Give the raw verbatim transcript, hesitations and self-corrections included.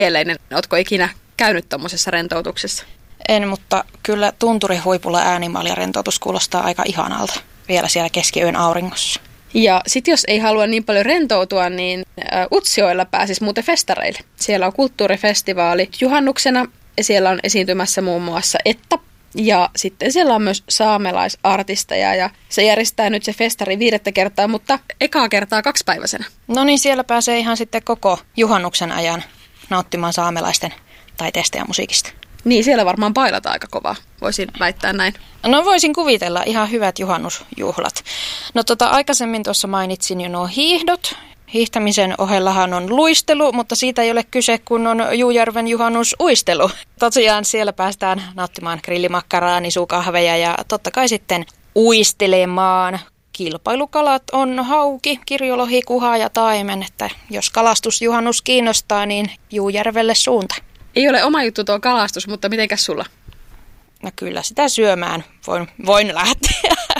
mieleinen. Ootko ikinä käynyt tuommoisessa rentoutuksessa? En, mutta kyllä tunturihuipulla äänimalja-rentoutus kuulostaa aika ihanalta vielä siellä keskiyön auringossa. Ja sitten jos ei halua niin paljon rentoutua, niin Utsjoella pääsisi muuten festareille. Siellä on kulttuurifestivaali juhannuksena ja siellä on esiintymässä muun muassa Etta. Ja sitten siellä on myös saamelaisartisteja ja se järjestää nyt se festari viidettä kertaa, mutta ekaa kertaa kaksipäiväisenä. No niin, siellä pääsee ihan sitten koko juhannuksen ajan nauttimaan saamelaisten taiteesta ja musiikista. Niin, siellä varmaan bailataan aika kovaa, voisin väittää näin. No voisin kuvitella, ihan hyvät juhannusjuhlat. No tota, aikaisemmin tuossa mainitsin jo nuo hiihdot. Hiihtämisen ohellahan on luistelu, mutta siitä ei ole kyse, kun on Juujärven juhannusuistelu. Tosiaan siellä päästään nauttimaan grillimakkaraa, nisukahveja ja totta kai sitten uistelemaan. Kilpailukalat on hauki, kirjolohi, kuha ja taimen, että jos kalastusjuhannus kiinnostaa, niin Juujärvelle suunta. Ei ole oma juttu tuo kalastus, mutta mitenkäs sulla? No kyllä sitä syömään voin, voin lähteä.